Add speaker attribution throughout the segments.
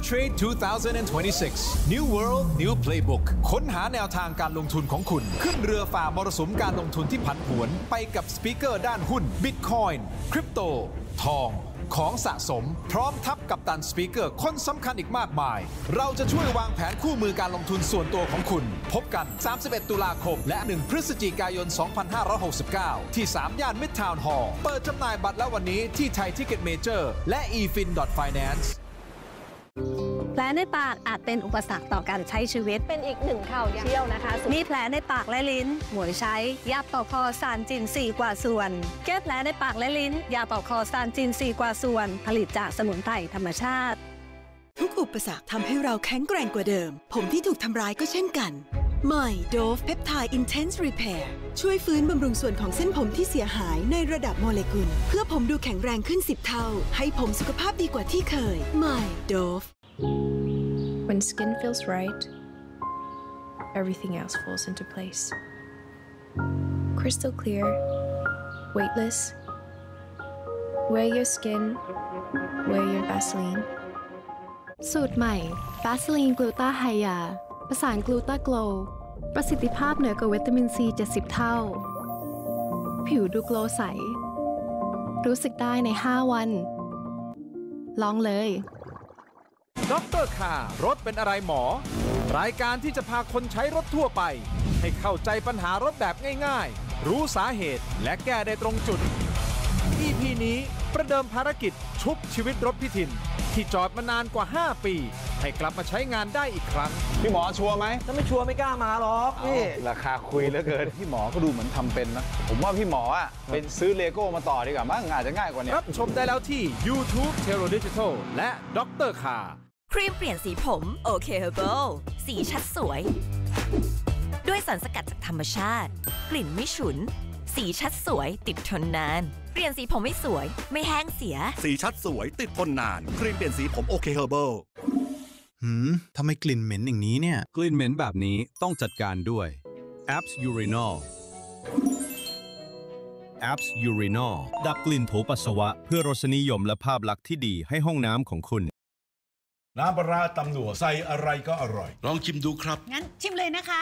Speaker 1: Trade 2026 New World New Playbook ค้นหาแนวทางการลงทุนของคุณขึ้นเรือฝ่ามรสุมการลงทุนที่ผันผวนไปกับสปีกเกอร์ด้านหุ้น Bitcoin คริปโตทองของสะสมพร้อมทับกับตันสปีกเกอร์คนสำคัญอีกมากมายเราจะช่วยวางแผนคู่มือการลงทุนส่วนตัวของคุณพบกัน31ตุลาคมและ1พฤศจิกายน2569ที่3ย่าน Midtown Hall เปิดจำหน่ายบัตรแล้ววันนี้ที่ไทยทิกเก็ตเมเจอร์และ efin.finance
Speaker 2: แผลในปากอาจเป็นอุปสรรคต่อการใช้ชีวิตเป็นอีกหนึ่งข่าวเชี่ยวนะคะมีแผลในปากและลิ้นหมวยใช้ยาปอกคอซานจิน4 กว่าส่วนแก้แผลในปากและลิ้นยาปอกคอซานจิน4 กว่าส่วนผลิตจากสมุนไพรธรรมชาติ
Speaker 3: ทุกอุปสรรคทำให้เราแข็งแกร่งกว่าเดิมผมที่ถูกทำร้ายก็เช่นกันใหม่ Dove Peptide Intense Repair ช่วยฟื้นบำรุงส่วนของเส้นผมที่เสียหายในระดับโมเลกุลเพื่อผมดูแข็งแรงขึ้น10 เท่าให้ผมสุขภาพดีกว่าที่เคยใหม่ Dove
Speaker 4: When skin feels right, everything else falls into place. Crystal clear, weightless. Wear your skin, wear your Vaseline.
Speaker 5: สูตรใหม่ Vaseline Gluta Hya ประสาน Gluta Glow ประสิทธิภาพเหนือกว่าวิตามินซี70 เท่าผิวดูโกลว์ใสรู้สึกได้ใน5 วันลองเลย
Speaker 1: ดร.คารถเป็นอะไรหมอรายการที่จะพาคนใช้รถทั่วไปให้เข้าใจปัญหารถแบบง่ายๆรู้สาเหตุและแก้ได้ตรงจุด EP นี้ประเดิมภารกิจชุบชีวิตรถพิทินที่จอดมานานกว่า5 ปีให้กลับมาใช้งานได้อีกครั้ง
Speaker 6: พี่หมอชัวร์ไหม
Speaker 7: ถ้าไม่ชัวร์ไม่กล้ามาหรอกพี่
Speaker 6: ราคาคุยเหลือเกินพี่หมอก็ดูเหมือนทำเป็นนะผมว่าพี่หมออ่ะเป็นซื้อเลโก้มาต่อดีกว่ามั้งอาจจะง่ายกว่านี้
Speaker 1: รับชมได้แล้วที่ YouTube Tero Digital และดร.คา
Speaker 8: ครีมเปลี่ยนสีผมโอเคเฮอร์เบิลสีชัดสวยด้วยสารสกัดจากธรรมชาติกลิ่นไม่ฉุนสีชัดสวยติดทนนานเปลี่ยนสีผมไม่สวยไม่แห้งเสีย
Speaker 9: สีชัดสวยติดทนนานครีมเปลี่ยนสีผมโอเคเฮอร์เบิล
Speaker 10: ทำไมกลิ่นเหม็นอย่างนี้เนี่ย
Speaker 11: กลิ่นเหม็นแบบนี้ต้องจัดการด้วย Apps Urinol Apps Urinol ดับกลิ่นโถปัสสาวะเพื่อรสนิยมและภาพลักษณ์ที่ดีให้ห้องน้ำของคุณ
Speaker 12: น้ำปลาร้าตำหนัวใส่อะไรก็อร่อย
Speaker 9: ลองชิมดูครับ
Speaker 13: งั้นชิมเลยนะคะ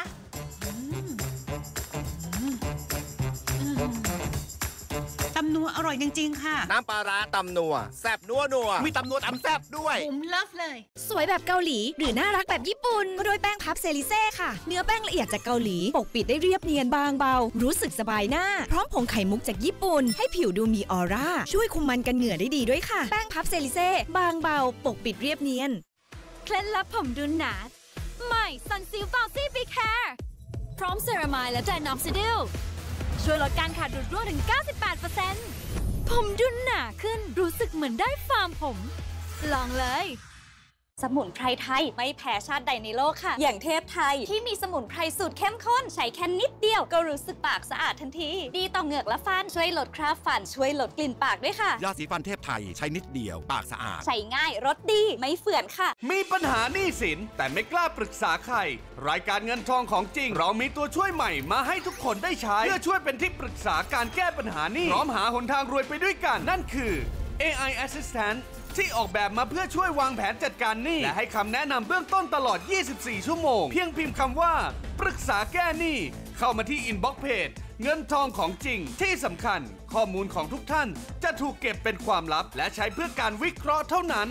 Speaker 13: ตำนัวอร่อยจริงๆค่ะ
Speaker 14: น้ำปลาร้าตำนัวแซ่บนัวมีตำนัวตำแซ่บด้วย
Speaker 13: ผมเลิฟเลย
Speaker 8: สวยแบบเกาหลีหรือน่ารักแบบญี่ปุ่นก็ด้วยแป้งพับเซริเซ่ค่ะเนื้อแป้งละเอียดจากเกาหลีปกปิดได้เรียบเนียนบางเบารู้สึกสบายหน้าพร้อมผงไข่มุกจากญี่ปุ่นให้ผิวดูมีออร่าช่วยคุมมันกันเหงื่อได้ดีด้วยค่ะแป้งพับเซริเซ่บางเบาปกปิดเรียบเนียน
Speaker 15: เคล็ดลับผมดูหนาใหม่ Sunsilk Bouncy Big Hair พร้อมเซรามายและไดนอคซิดิลช่วยลดการขาดหลุดร่วงถึง 98% ผมดูหนาขึ้นรู้สึกเหมือนได้ฟาร์มผมลองเลยสมุนไพรไทยไม่แพ้ชาติใดในโลกค่ะอย่างเทพไทยที่มีสมุนไพรสูตรเข้มข้นใช้แค่นิดเดียวก็รู้สึกปากสะอาดทันทีดีต่อเหงือกและฟันช่วยลดคราบฟันช่วยลดกลิ่นปากด้วยค่ะ
Speaker 9: ยาสีฟันเทพไทยใช้นิดเดียวปากสะอาด
Speaker 15: ใช้ง่ายรสดีไม่เฝื่อนค่ะ
Speaker 16: มีปัญหาหนี้สินแต่ไม่กล้าปรึกษาใครรายการเงินทองของจริงเรามีตัวช่วยใหม่มาให้ทุกคนได้ใช้เพื่อช่วยเป็นที่ปรึกษาการแก้ปัญหาหนี้พร้อมหาหนทางรวยไปด้วยกันนั่นคือ AI Assistantที่ออกแบบมาเพื่อช่วยวางแผนจัดการหนี้และให้คำแนะนำเบื้องต้นตลอด 24 ชั่วโมงเพียงพิมพ์คำว่าปรึกษาแก้หนี้เข้ามาที่อินบ็อกซ์เพจเงินทองของจริงที่สำคัญข้อมูลของทุกท่านจะถูกเก็บเป็นความลับและใช้เพื่อการวิเคราะห์เท่านั้น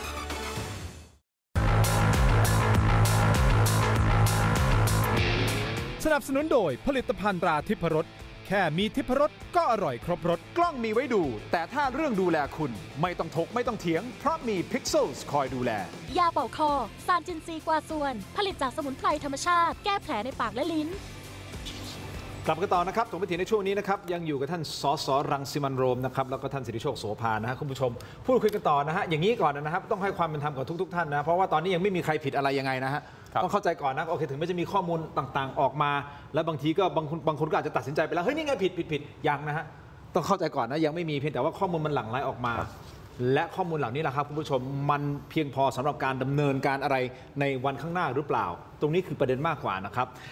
Speaker 1: สนับสนุนโดยผลิตภัณฑ์ตราทิพรสแค่มีทิพรสก็อร่อยครบรสกล้องมีไว้ดูแต่ถ้าเรื่องดูแลคุณไม่ต้องถกไม่ต้องเถียงเพราะมี Pixels คอยดูแล
Speaker 15: ยาเป่าคอซานจินซีกว่าส่วนผลิตจากสมุนไพรธรรมชาติแก้แผลในปากและลิ้น
Speaker 1: กลับกันต่อนะครับตรงไปถึงในช่วงนี้นะครับยังอยู่กับท่านสส.รังสิมันต์โรมนะครับแล้วก็ท่านสิทธิโชคโสภานะฮะคุณผู้ชมพูดคุยกันต่อนะฮะอย่างนี้ก่อนนะครับต้องให้ความเป็นธรรมกับทุกท่านนะเพราะว่าตอนนี้ยังไม่มีใครผิดอะไรยังไงนะฮะต้องเข้าใจก่อนนะโอเคถึงแม้จะมีข้อมูลต่างๆออกมาแล้วบางทีก็บางคนก็อาจจะตัดสินใจไปแล้วเฮ้ยนี่ไงผิดยังนะฮะต้องเข้าใจก่อนนะยังไม่มีเพียงแต่ว่าข้อมูลมันหลั่งไหลออกมาและข้อมูลเหล่านี้แหละครับคุณผู้ชมมันเพียงพอสำหรับการดำเนินการอะไรในวันข้างหน้าหรือเปล่าตรงนี้คือประเด็นมากกว่านะครับ